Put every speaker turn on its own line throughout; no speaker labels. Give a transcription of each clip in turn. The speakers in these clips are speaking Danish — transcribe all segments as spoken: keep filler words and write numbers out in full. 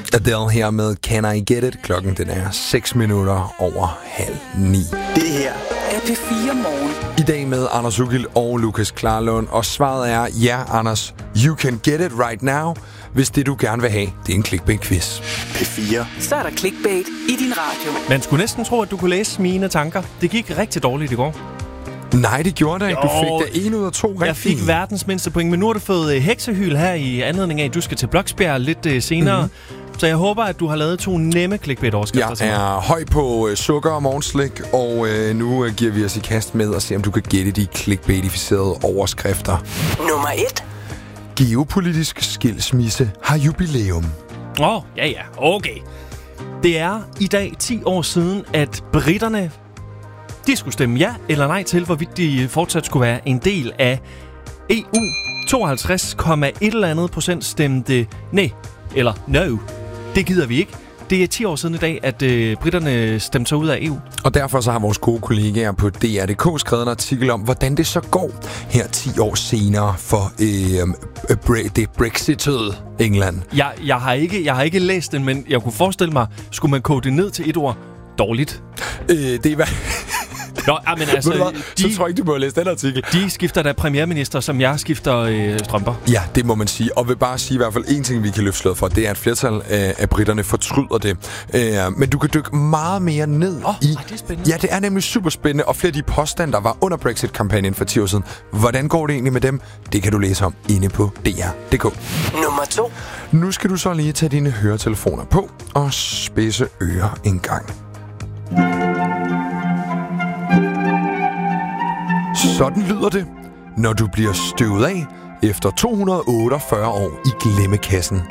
Adele her med Can I Get It? Klokken den er seks minutter over halv ni.
Det her er P fire Morgen.
I dag med Anders Ugild og Lukas Klarlund. Og svaret er, ja Anders, you can get it right now, hvis det du gerne vil have, det er en clickbait-quiz.
P fire. Så er der clickbait i din radio.
Man skulle næsten tro, at du kunne læse mine tanker. Det gik rigtig dårligt i går.
Nej, det gjorde det ikke. Du fik da en ud af to rigtig.
Jeg fik verdens mindste point, men nu har du fået uh, heksehyl her i anledning af, at du skal til Bloksbjerg lidt uh, senere. Mm-hmm. Så jeg håber, at du har lavet to nemme clickbait-overskrifter.
Jeg er høj på uh, sukker og morgenslik, og uh, nu uh, giver vi os i kast med at se, om du kan gætte de clickbaitificerede overskrifter.
Nummer et.
Geopolitisk skilsmisse har jubilæum.
Åh, oh, ja ja, okay. Det er i dag ti år siden, at britterne de skulle stemme ja eller nej til, hvorvidt de fortsat skulle være en del af E U. tooghalvtreds komma et eller andet procent stemte nej eller no. Det gider vi ikke. Det er ti år siden i dag, at øh, britterne stemte sig ud af E U.
Og derfor så har vores gode kollegaer på D R punktum d k skrevet en artikel om, hvordan det så går her ti år senere for øh, bre- det brexitede England.
Jeg, jeg, har ikke, jeg har ikke læst den, men jeg kunne forestille mig, skulle man kode det ned til et ord? Dårligt.
Øh, det er hvad...
Nå, men altså,
de, så tror jeg ikke, du må læse den artikel.
De skifter da premierminister, som jeg skifter øh, strømper.
Ja, det må man sige. Og vil bare sige i hvert fald en ting, vi kan løfte slået for, det er, at flertal øh, af britterne fortryder det. Øh, men du kan dykke meget mere ned
oh,
i...
Ej, det er spændende.
Ja, det er nemlig super spændende. Og flere af de påstande, der var under Brexit-kampagnen for ti år siden. Hvordan går det egentlig med dem? Det kan du læse om inde på D R punktum d k.
Nummer to.
Nu skal du så lige tage dine høretelefoner på og spidse ører en gang. Sådan lyder det, når du bliver støvet af efter to hundrede otteogfyrre år i glemmekassen.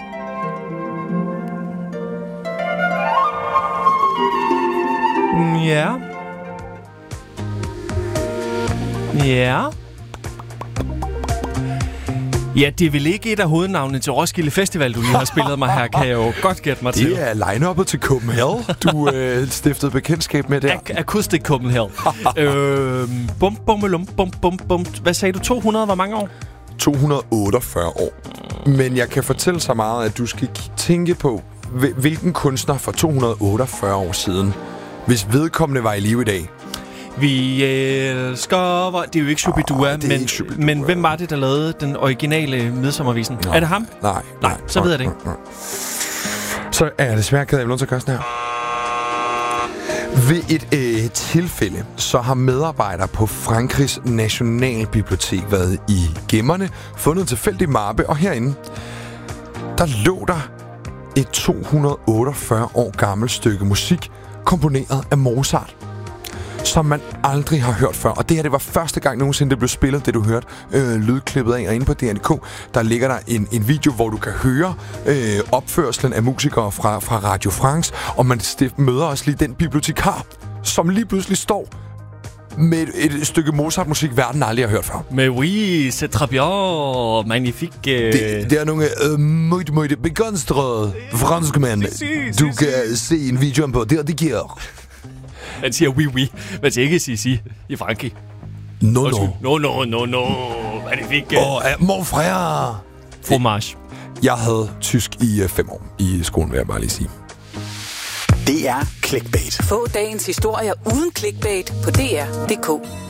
Ja. Ja. Ja, det er vel ikke et af hovednavnene til Roskilde Festival, du lige har spillet mig her, kan jeg jo godt gætte mig til.
Det er line-uppet til Copenhagen, du øh, stiftede bekendtskab med der.
Ak- Acoustic Copenhagen. øh, bum, bum, bum, bum, bum. Hvad sagde du? to hundrede? Hvor mange år?
to hundrede otteogfyrre år. Men jeg kan fortælle så meget, at du skal tænke på, hvilken kunstner for to hundrede otteogfyrre år siden, hvis vedkommende var i live i dag.
Vi elsker... Det er jo ikke Shubidua,
oh,
men,
ikke
men hvem var det, der lavede den originale Midsommervisen?
Nå,
er det ham?
Nej.
Nej,
nej
så ved jeg det ikke.
Nej, nej. Så er jeg desværre ked af, at jeg bliver nødt til at gøre sådan her. Ved et øh, tilfælde, så har medarbejdere på Frankrigs Nationalbibliotek været i gemmerne, fundet en tilfældig mappe, og herinde, der lå der et to hundrede otteogfyrre år gammelt stykke musik, komponeret af Mozart, som man aldrig har hørt før. Og det her, det var første gang nogensinde, det blev spillet, det du hørte øh, lydklippet af. Og inde på D R punktum d k, der ligger der en, en video, hvor du kan høre øh, opførslen af musikere fra, fra Radio France. Og man stif- møder også lige den bibliotekar, som lige pludselig står med et, et stykke Mozart-musik, verden aldrig har hørt før.
Mais oui, c'est très bien. Magnifique.
Det, det er nogle øh, meget, meget begejstrede franskmænd. Du kan se en video på det, og det giver...
Man siger oui, oui. Man siger ikke si, si i Frankrig.
No, no.
No, no, no, no. Magnifique.
Åh, oh, uh, mon frère.
Fromage.
Jeg havde tysk i uh, fem år i skolen, vil jeg bare lige sige.
Det er clickbait.
Få dagens historier uden clickbait på D R punktum d k.